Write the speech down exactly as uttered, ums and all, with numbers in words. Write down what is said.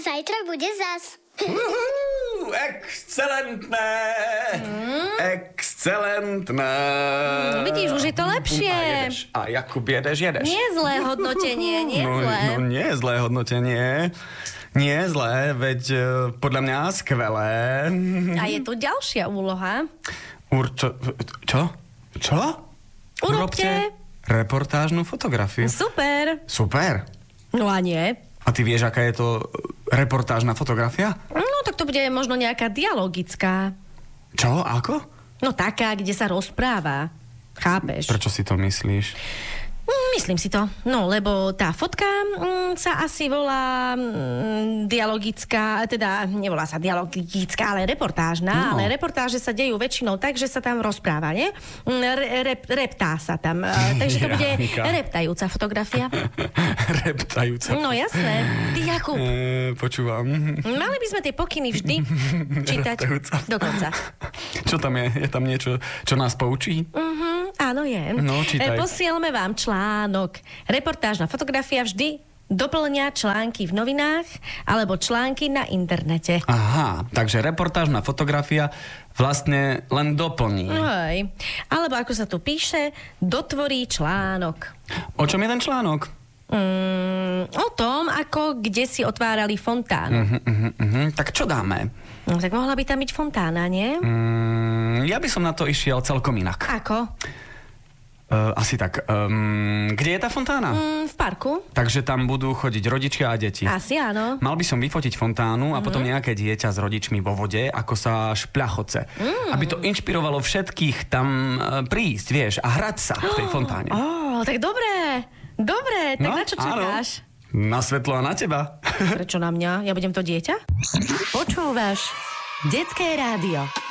zajtra bude zas. Uhu, excelentné! Mm. Excelentné! No, vidíš, už je to lepšie. A jedeš. A Jakub, jedeš, jedeš. Nie zlé hodnotenie, nie no, zlé. No nie je zlé hodnotenie. Nie je zlé, veď uh, podľa mňa skvelé. A je tu ďalšia úloha. Určo... Čo? Čo? Urobte. Reportážnu fotografiu. Super. Super. No a nie? A ty vieš, aká je to reportážna fotografia? No, tak to bude možno nejaká dialogická. Čo? Ako? No taká, kde sa rozpráva. Chápeš? Prečo si to myslíš? Myslím si to. No, lebo tá fotka mm, sa asi volá mm, dialogická, teda nevolá sa dialogická, ale reportážna, no. Ale reportáže sa dejú väčšinou tak, že sa tam rozpráva, nie? Re, rep, reptá sa tam. Takže to bude reptajúca fotografia. Reptajúca. No jasné. Ty, Jakub. E, počúvam. Mali by sme tie pokyny vždy čítať do konca. Čo tam je? Je tam niečo, čo nás poučí? Mhm. Áno, je. No, čítaj. Posielame vám článok. Reportážna fotografia vždy doplňa články v novinách alebo články na internete. Aha, takže reportážna fotografia vlastne len doplní. Hej. Alebo ako sa tu píše, dotvorí článok. O čom je ten článok? Mm, o tom, ako kde si otvárali fontánu. Uh-huh, uh-huh, uh-huh. Tak čo dáme? No, tak mohla by tam byť fontána, nie? Mm, ja by som na to išiel celkom inak. Ako? Uh, asi tak. Um, kde je tá fontána? Mm, v parku. Takže tam budú chodiť rodičia a deti. Asi áno. Mal by som vyfotiť fontánu a mm. potom nejaké dieťa s rodičmi vo vode, ako sa špľachoce. Mm. Aby to inšpirovalo všetkých tam uh, prísť, vieš, a hrať sa v tej fontáne. Ó, oh, tak dobré. Dobre, tak no, na čo čakáš? Áno. Na svetlo a na teba. Prečo na mňa? Ja budem to dieťa? Počúvaš Detské rádio.